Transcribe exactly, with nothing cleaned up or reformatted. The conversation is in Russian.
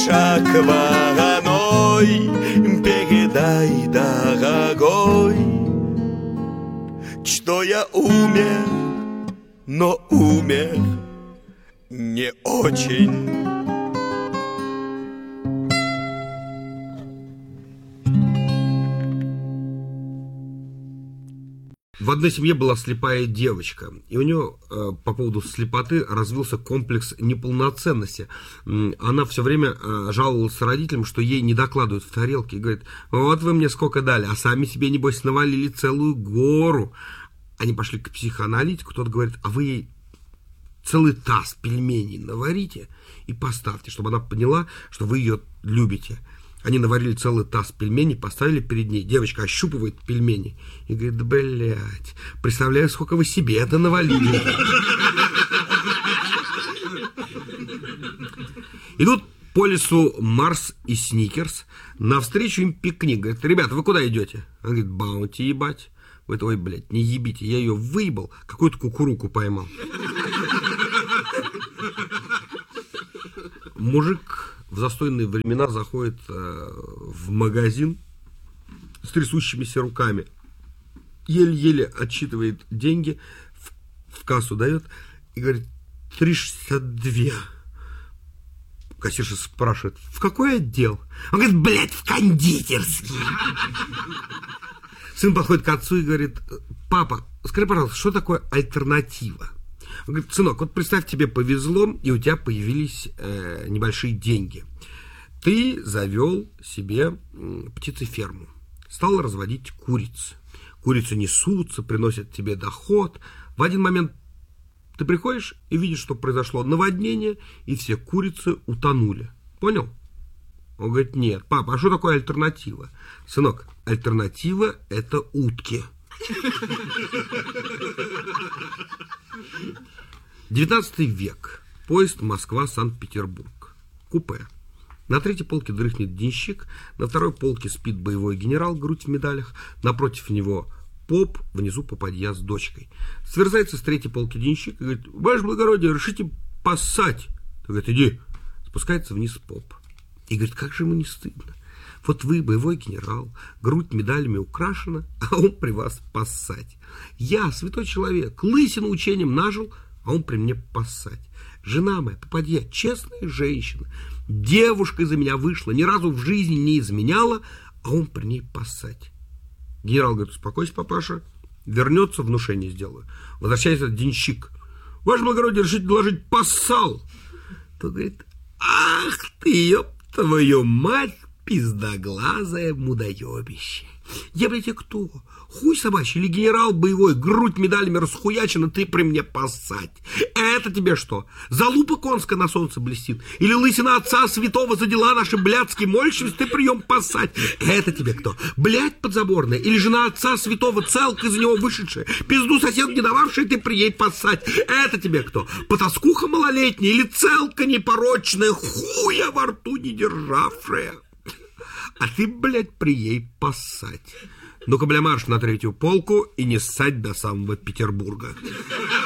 шаг вороной, передай, дорогой, что я умер, но умер не очень. В одной семье была слепая девочка, и у нее э, по поводу слепоты развился комплекс неполноценности. Она все время э, жаловалась родителям, что ей не докладывают в тарелке, и говорит: вот вы мне сколько дали, а сами себе, небось, навалили целую гору. Они пошли к психоаналитику, тот говорит: а вы ей целый таз пельменей наварите и поставьте, чтобы она поняла, что вы ее любите. Они наварили целый таз пельменей, поставили перед ней. Девочка ощупывает пельмени и говорит: да, блядь, представляю, сколько вы себе это навалили. Идут по лесу Марс и Сникерс. Навстречу им пикник. Говорит: ребята, вы куда идете? Он говорит: баунти ебать. Говорит: ой, блядь, не ебите, я ее выебал, какую-то кукуруку поймал. Мужик в застойные времена заходит э, в магазин с трясущимися руками, еле-еле отсчитывает деньги, в, в кассу дает и говорит: три шестьдесят два. Кассирша спрашивает: в какой отдел? Он говорит: блядь, в кондитерский. Сын подходит к отцу и говорит: папа, скажи, пожалуйста, что такое альтернатива? Он говорит: сынок, вот представь, тебе повезло, и у тебя появились э, небольшие деньги. Ты завел себе э, птицеферму, стал разводить куриц. Курицы несутся, приносят тебе доход. В один момент ты приходишь и видишь, что произошло наводнение, и все курицы утонули. Понял? Он говорит: нет, папа, а что такое альтернатива? Сынок, альтернатива – это утки. девятнадцатый век. Поезд Москва-Санкт-Петербург. Купе. На третьей полке дрыхнет денщик, на второй полке спит боевой генерал, грудь в медалях, напротив него поп, внизу попадья с дочкой. Сверзается с третьей полки денщик и говорит: ваше благородие, решите поссать. Он говорит: иди. Спускается вниз поп. И говорит: как же ему не стыдно. Вот вы, боевой генерал, грудь медалями украшена, а он при вас поссать. Я, святой человек, лысину учением нажил, а он при мне поссать. Жена моя, попадья, честная женщина, девушка из-за меня вышла, ни разу в жизни не изменяла, а он при ней поссать. Генерал говорит: успокойся, папаша, вернется, внушение сделаю. Возвращается денщик: ваше благородие, решите доложить, поссал. То говорит: ах ты, ёб твою мать, пиздоглазое мудоебище. Я, блядь, кто? Хуй собачий или генерал боевой, грудь медалями расхуячена, ты при мне поссать. Это тебе что? Залупа конская на солнце блестит? Или лысина отца святого за дела наши блядские мольщицы, ты прием поссать? Это тебе кто? Блядь подзаборная? Или жена отца святого, целка из него вышедшая, пизду сосед не дававшая, ты при ей поссать? Это тебе кто? Потаскуха малолетняя или целка непорочная, хуя во рту не державшая? А ты, блядь, при ей поссать. Ну-ка, бля, марш на третью полку и не ссать до самого Петербурга.